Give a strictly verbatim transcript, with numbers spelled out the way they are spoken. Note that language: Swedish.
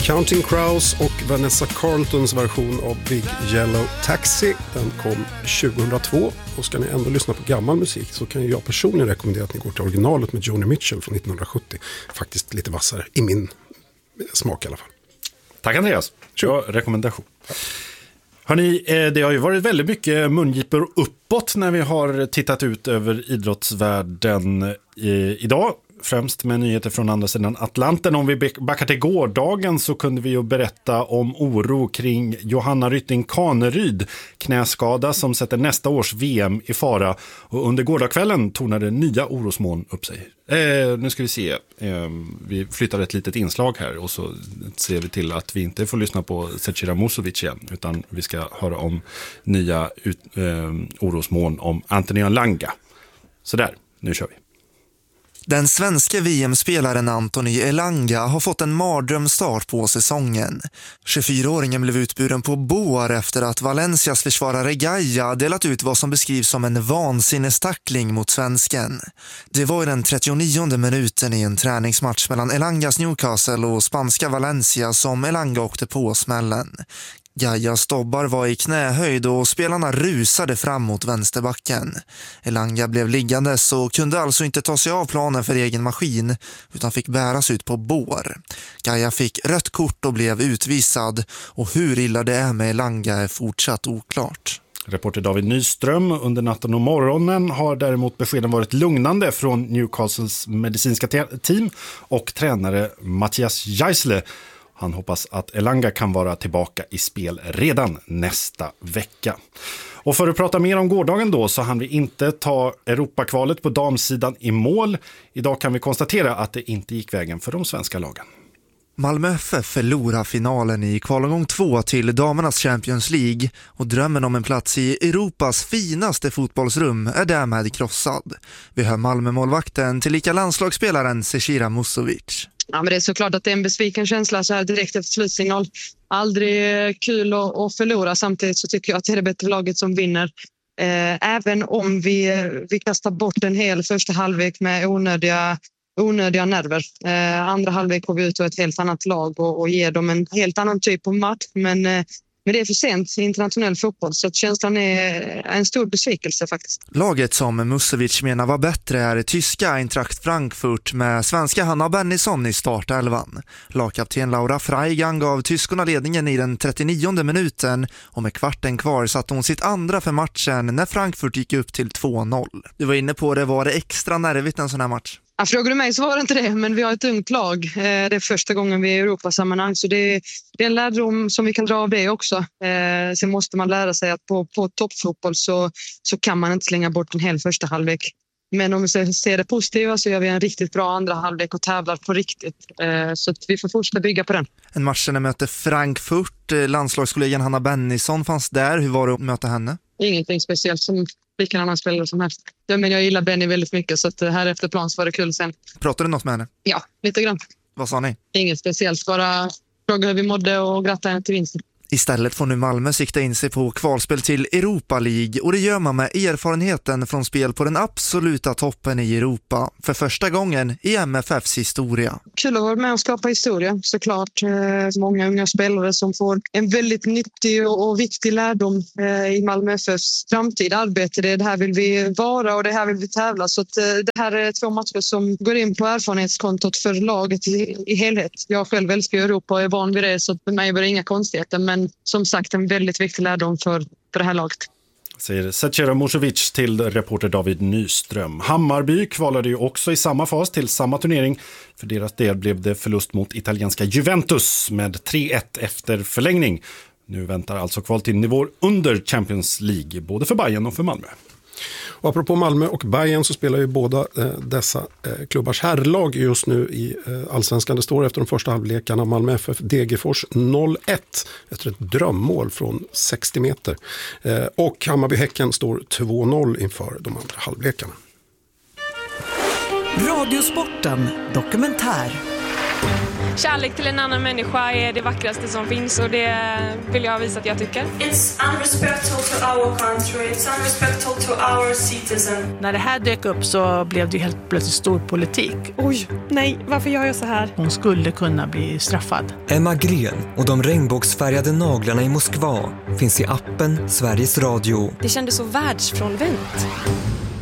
Counting Crows och Vanessa Carltons version av Big Yellow Taxi. Den kom tjugohundratvå, och ska ni ändå lyssna på gammal musik så kan jag personligen rekommendera att ni går till originalet med Joni Mitchell från nittonhundrasjuttio. Faktiskt lite vassare, i min smak i alla fall. Tack Andreas, bra rekommendation. Hörrni, det har ju varit väldigt mycket mungipor uppåt när vi har tittat ut över idrottsvärlden idag. Främst med nyheter från andra sidan Atlanten. Om vi backar till gårdagen så kunde vi ju berätta om oro kring Johanna Rytting Kaneryd, knäskada som sätter nästa års V M i fara. Och under gårdagskvällen tornade nya orosmoln upp sig. Eh, nu ska vi se. Eh, vi flyttar ett litet inslag här och så ser vi till att vi inte får lyssna på Zecira Musovic igen, utan vi ska höra om nya ut, eh, orosmoln om Anthony Elanga. Så där, nu kör vi. Den svenska V M-spelaren Anthony Elanga har fått en mardrömstart på säsongen. tjugofyraåringen blev utburen på bår efter att Valencias försvarare Gaia delat ut vad som beskrivs som en vansinnestackling mot svensken. Det var i den trettionionde minuten i en träningsmatch mellan Elangas Newcastle och spanska Valencia som Elanga åkte på smällen. Gaias dobbar var i knähöjd och spelarna rusade fram mot vänsterbacken. Elanga blev liggandes och kunde alltså inte ta sig av planen för egen maskin utan fick bäras ut på bår. Gaia fick rött kort och blev utvisad, och hur illa det är med Elanga är fortsatt oklart. Reporter David Nyström: under natten och morgonen har däremot beskeden varit lugnande från Newcastles medicinska te- team och tränare Mattias Geisle. Han hoppas att Elanga kan vara tillbaka i spel redan nästa vecka. Och för att prata mer om gårdagen då så hann vi inte ta Europakvalet på damsidan i mål. Idag kan vi konstatera att det inte gick vägen för de svenska lagen. Malmö F F förlorar finalen i kvalomgång två till damernas Champions League, och drömmen om en plats i Europas finaste fotbollsrum är därmed krossad. Vi hör Malmö-målvakten till lika landslagsspelaren Zecira Musovic. Ja, men det är såklart att det är en besviken känsla så här direkt efter slutsignal. Aldrig kul att, att förlora, samtidigt så tycker jag att det är det bättre laget som vinner. Eh, även om vi, vi kastar bort en hel första halvlek med onödiga, onödiga nerver. Eh, andra halvlek går vi ut och ett helt annat lag och, och ger dem en helt annan typ av match. Men, eh, men det är för sent i internationell fotboll, så att känslan är en stor besvikelse faktiskt. Laget som Musovic menar var bättre är tyska Eintracht Frankfurt med svenska Hanna Bennison i startelvan. Lagkapten Laura Freigang gav tyskorna ledningen i den trettionionde minuten, och med kvarten kvar satte hon sitt andra för matchen när Frankfurt gick upp till två noll. Du var inne på det, var det extra nervigt en sån här match? Ja, frågar du mig så var det inte det, men vi har ett ungt lag. Det är första gången vi är i Europasammanhang, så det är, det är en lärdom som vi kan dra av det också. Eh, sen måste man lära sig att på, på toppfotboll så, så kan man inte slänga bort en hel första halvlek. Men om vi ser det positiva så gör vi en riktigt bra andra halvlek och tävlar på riktigt. Eh, så att vi får fortsätta bygga på den. En match när möter Frankfurt, landslagskollegan Hanna Bennison fanns där. Hur var det att möta henne? Ingenting speciellt, som vilken annan spelare som helst. Ja, men jag gillar Benny väldigt mycket, så att här efter plan så var det kul sen. Pratade du något med henne? Ja, lite grann. Vad sa ni? Inget speciellt, bara fråga hur vi mådde och gratta henne till vinsten. Istället får nu Malmö sikta in sig på kvalspel till Europa League, och det gör man med erfarenheten från spel på den absoluta toppen i Europa för första gången i M F F:s historia. Kul att vara med och skapa historia, såklart. Eh, många unga spelare som får en väldigt nyttig och, och viktig lärdom eh, i Malmö F F:s framtida arbete. Det, det här vill vi vara och det här vill vi tävla. Så att, eh, det här är två matcher som går in på erfarenhetskontot för laget i, i helhet. Jag själv älskar Europa och är van vid det, så för mig var det inga konstigheter. Men som sagt, en väldigt viktig lärdom för, för det här laget. Säger Zecira Musovic till reporter David Nyström. Hammarby kvalade ju också i samma fas till samma turnering. För deras del blev det förlust mot italienska Juventus med tre ett efter förlängning. Nu väntar alltså kval till nivåer under Champions League, både för Bayern och för Malmö. Och apropå Malmö och Bayern så spelar ju båda eh, dessa eh, klubbars herrlag just nu i eh, Allsvenskan. Det står efter de första halvlekarna Malmö F F Degerfors noll ett efter ett drömmål från sextio meter. Eh, och Hammarby-Häcken står två noll inför de andra halvlekarna. Radiosporten dokumentär. Kärlek till en annan människa är det vackraste som finns och det vill jag visa att jag tycker. It's unrespectful to our country, it's unrespectful to our citizen. När det här dök upp så blev det helt plötsligt stor politik. Oj, nej, varför gör jag så här? Hon skulle kunna bli straffad. Emma Gren och de regnbågsfärgade naglarna i Moskva finns i appen Sveriges Radio. Det kändes så världsfrånvänt.